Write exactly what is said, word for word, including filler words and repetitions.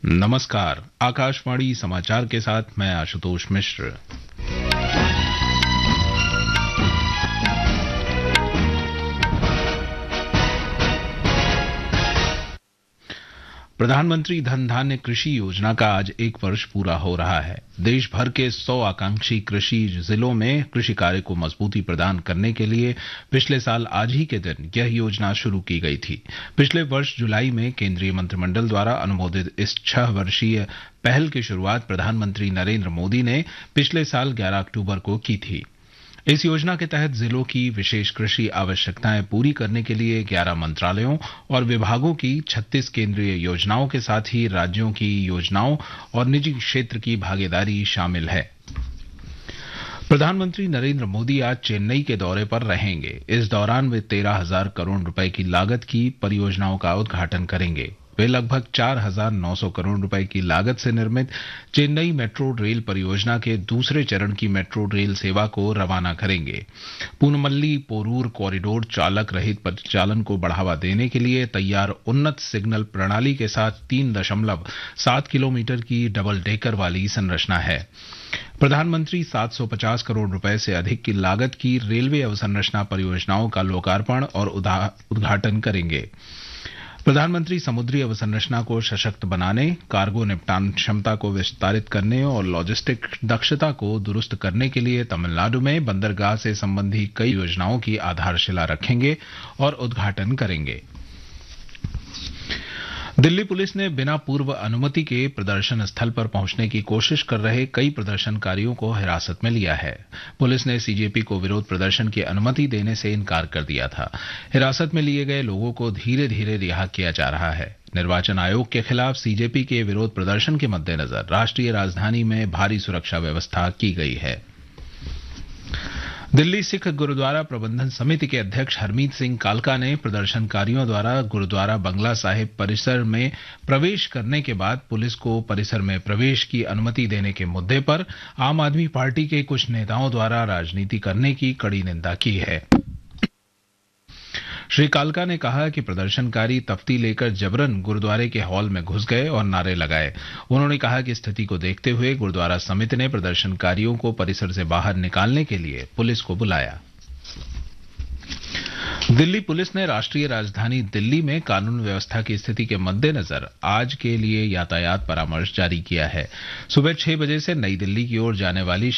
नमस्कार, आकाशवाणी समाचार के साथ मैं आशुतोष मिश्र। प्रधानमंत्री धन धान्य कृषि योजना का आज एक वर्ष पूरा हो रहा है। देश भर के सौ आकांक्षी कृषि जिलों में कृषि कार्य को मजबूती प्रदान करने के लिए पिछले साल आज ही के दिन यह योजना शुरू की गई थी। पिछले वर्ष जुलाई में केंद्रीय मंत्रिमंडल द्वारा अनुमोदित इस छह वर्षीय पहल की शुरुआत प्रधानमंत्री नरेंद्र मोदी ने पिछले साल ग्यारह अक्टूबर को की थी। इस योजना के तहत जिलों की विशेष कृषि आवश्यकताएं पूरी करने के लिए ग्यारह मंत्रालयों और विभागों की छत्तीस केंद्रीय योजनाओं के साथ ही राज्यों की योजनाओं और निजी क्षेत्र की भागीदारी शामिल है। प्रधानमंत्री नरेंद्र मोदी आज चेन्नई के दौरे पर रहेंगे। इस दौरान वे तेरह हजार करोड़ रुपए की लागत की परियोजनाओं का उद्घाटन करेंगे। वे लगभग चार हजार नौ सौ करोड़ रुपए की लागत से निर्मित चेन्नई मेट्रो रेल परियोजना के दूसरे चरण की मेट्रो रेल सेवा को रवाना करेंगे। पूनमल्ली पोरूर कॉरिडोर चालक रहित परिचालन को बढ़ावा देने के लिए तैयार उन्नत सिग्नल प्रणाली के साथ तीन दशमलव सात किलोमीटर की डबल डेकर वाली संरचना है। प्रधानमंत्री सात सौ पचास करोड़ रुपए से अधिक की लागत की रेलवे अवसंरचना परियोजनाओं का लोकार्पण और उद्घाटन करेंगे। प्रधानमंत्री समुद्री अवसंरचना को सशक्त बनाने, कार्गो निपटान क्षमता को विस्तारित करने और लॉजिस्टिक दक्षता को दुरुस्त करने के लिए तमिलनाडु में बंदरगाह से संबंधी कई योजनाओं की आधारशिला रखेंगे और उद्घाटन करेंगे। दिल्ली पुलिस ने बिना पूर्व अनुमति के प्रदर्शन स्थल पर पहुंचने की कोशिश कर रहे कई प्रदर्शनकारियों को हिरासत में लिया है। पुलिस ने सीजेपी को विरोध प्रदर्शन की अनुमति देने से इनकार कर दिया था। हिरासत में लिए गए लोगों को धीरे धीरे रिहा किया जा रहा है। निर्वाचन आयोग के खिलाफ सीजेपी के विरोध प्रदर्शन के मद्देनजर राष्ट्रीय राजधानी में भारी सुरक्षा व्यवस्था की गई है। दिल्ली सिख गुरुद्वारा प्रबंधन समिति के अध्यक्ष हरमीत सिंह कालका ने प्रदर्शनकारियों द्वारा गुरुद्वारा बंगला साहिब परिसर में प्रवेश करने के बाद पुलिस को परिसर में प्रवेश की अनुमति देने के मुद्दे पर आम आदमी पार्टी के कुछ नेताओं द्वारा राजनीति करने की कड़ी निंदा की है। श्री कालका ने कहा कि प्रदर्शनकारी तख्ती लेकर जबरन गुरुद्वारे के हॉल में घुस गए और नारे लगाए। उन्होंने कहा कि स्थिति को देखते हुए गुरुद्वारा समिति ने प्रदर्शनकारियों को परिसर से बाहर निकालने के लिए पुलिस को बुलाया। दिल्ली पुलिस ने राष्ट्रीय राजधानी दिल्ली में कानून व्यवस्था की स्थिति के मद्देनजर आज के लिए यातायात परामर्श जारी किया है। सुबह छह बजे से नई दिल्ली की ओर जाने वाली